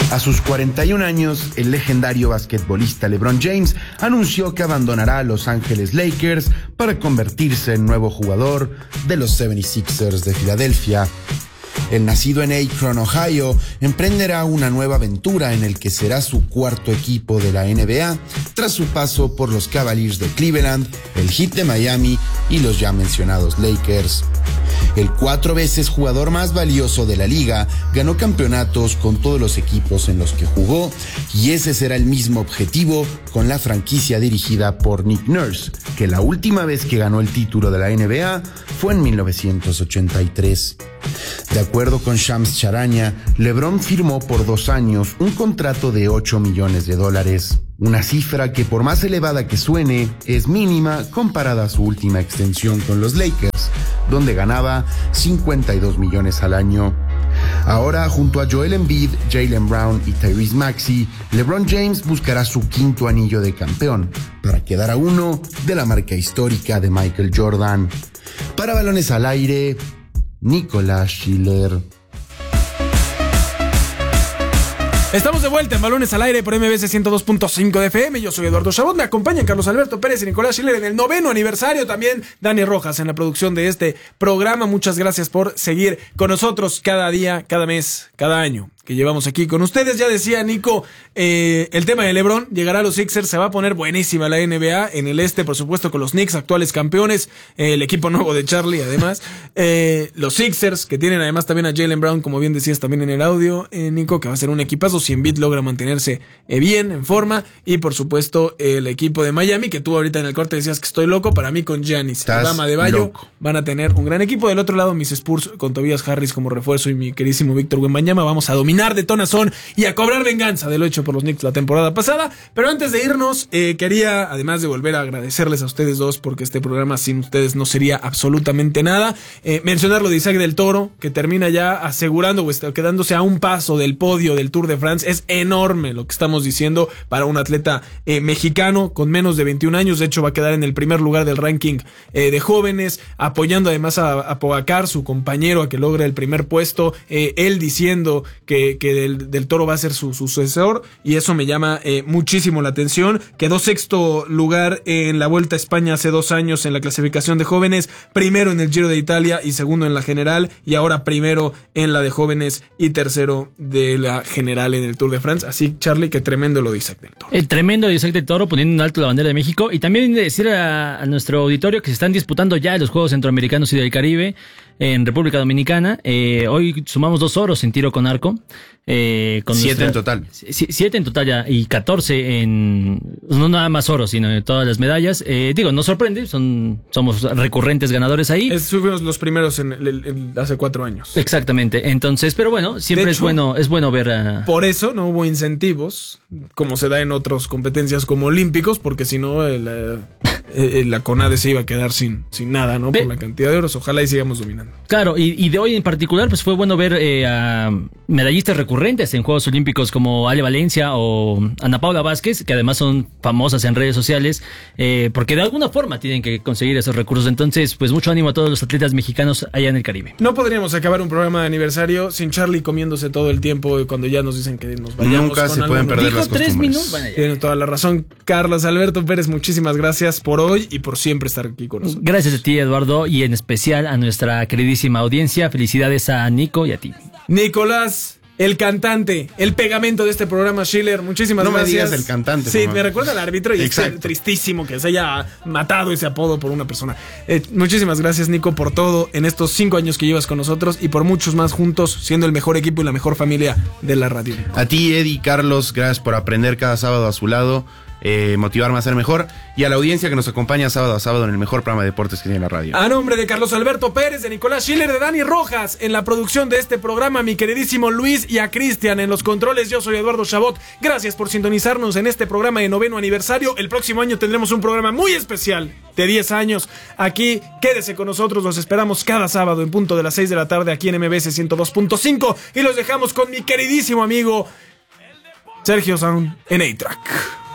A sus 41 años, el legendario basquetbolista LeBron James anunció que abandonará a Los Ángeles Lakers para convertirse en nuevo jugador de los 76ers de Filadelfia. El nacido en Akron, Ohio, emprenderá una nueva aventura en el que será su cuarto equipo de la NBA tras su paso por los Cavaliers de Cleveland, el Heat de Miami y los ya mencionados Lakers. El 4 veces jugador más valioso de la liga ganó campeonatos con todos los equipos en los que jugó y ese será el mismo objetivo con la franquicia dirigida por Nick Nurse, que la última vez que ganó el título de la NBA fue en 1983. De acuerdo con Shams Charania, LeBron firmó por 2 años un contrato de $8 millones, una cifra que por más elevada que suene, es mínima comparada a su última extensión con los Lakers, donde ganaba $52 millones al año. Ahora, junto a Joel Embiid, Jaylen Brown y Tyrese Maxey, LeBron James buscará su 5º anillo de campeón, para quedar a 1 de la marca histórica de Michael Jordan. Para Balones al Aire, Nicolás Schiller. Estamos de vuelta en Balones al Aire por MBC 102.5 de FM. Yo soy Eduardo Chabot. Me acompañan Carlos Alberto Pérez y Nicolás Schiller en el 9º aniversario. También Dani Rojas en la producción de este programa. Muchas gracias por seguir con nosotros cada día, cada mes, cada año que llevamos aquí con ustedes. Ya decía Nico, el tema de LeBron llegará a los Sixers, se va a poner buenísima la NBA en el este, por supuesto con los Knicks, actuales campeones, el equipo nuevo de Charlie además, los Sixers que tienen además también a Jaylen Brown, como bien decías también en el audio, Nico, que va a ser un equipazo si Embiid logra mantenerse bien, en forma, y por supuesto el equipo de Miami, que tú ahorita en el corte decías que estoy loco, para mí con Giannis y Bam Adebayo van a tener un gran equipo. Del otro lado mis Spurs con Tobias Harris como refuerzo y mi queridísimo Víctor Wembanyama, vamos a dominar de tonazón y a cobrar venganza de lo hecho por los Knicks la temporada pasada. Pero antes de irnos, quería, además de volver a agradecerles a ustedes dos, porque este programa sin ustedes no sería absolutamente nada, mencionar lo de Isaac del Toro, que termina ya asegurando o está quedándose a un paso del podio del Tour de France. Es enorme lo que estamos diciendo para un atleta mexicano con menos de 21 años. De hecho va a quedar en el primer lugar del ranking de jóvenes, apoyando además a Pogacar, su compañero, a que logre el primer puesto, él diciendo que del Toro va a ser su sucesor, y eso me llama muchísimo la atención. Quedó 6º lugar en la Vuelta a España hace 2 años en la clasificación de jóvenes, primero en el Giro de Italia y segundo en la general, y ahora primero en la de jóvenes y tercero de la general en el Tour de France. Así, Charlie, que tremendo lo de Isaac del Toro. El tremendo de Isaac del Toro, poniendo en alto la bandera de México. Y también decir a nuestro auditorio que se están disputando ya los Juegos Centroamericanos y del Caribe en República Dominicana. Hoy sumamos 2 oros en tiro con arco. Con 7 en total. 7 en total ya, y 14 en, no nada más oro, sino en todas las medallas. Digo, nos sorprende, somos recurrentes ganadores ahí. Fuimos los primeros hace 4 años. Exactamente, entonces, pero bueno, siempre hecho, es bueno ver a... Por eso no hubo incentivos, como se da en otras competencias como olímpicos, porque si no la CONADE se iba a quedar sin nada, ¿no? Por la cantidad de oros. Ojalá y sigamos dominando. Claro, y de hoy en particular, pues fue bueno ver a medallistas recurrentes en Juegos Olímpicos como Ale Valencia o Ana Paula Vázquez, que además son famosas en redes sociales, porque de alguna forma tienen que conseguir esos recursos. Entonces, pues mucho ánimo a todos los atletas mexicanos allá en el Caribe. No podríamos acabar un programa de aniversario sin Charlie comiéndose todo el tiempo cuando ya nos dicen que nos vayamos. Nunca se pueden perder las costumbres. 3 minutos. Bueno, tiene toda la razón. Carlos Alberto Pérez, muchísimas gracias por hoy y por siempre estar aquí con nosotros. Gracias a ti, Eduardo, y en especial a nuestra queridísima audiencia. Felicidades a Nico y a ti. Nicolás, el cantante, el pegamento de este programa, Schiller, muchísimas gracias. No me digas el cantante. Sí, me recuerda al árbitro y es tristísimo que se haya matado ese apodo por una persona. Muchísimas gracias, Nico, por todo en estos 5 años que llevas con nosotros y por muchos más juntos, siendo el mejor equipo y la mejor familia de la radio. A ti, Eddie, Carlos, gracias por aprender cada sábado a su lado, motivarme a ser mejor, y a la audiencia que nos acompaña sábado a sábado en el mejor programa de deportes que tiene la radio. A nombre de Carlos Alberto Pérez, de Nicolás Schiller, de Dani Rojas en la producción de este programa, mi queridísimo Luis, y a Cristian en los controles, yo soy Eduardo Chabot. Gracias por sintonizarnos en este programa de 9º aniversario. El próximo año tendremos un programa muy especial de 10 años. Aquí, quédese con nosotros, los esperamos cada sábado en punto de las 6 de la tarde aquí en MBC 102.5, y los dejamos con mi queridísimo amigo Sergio Sound en A-Track.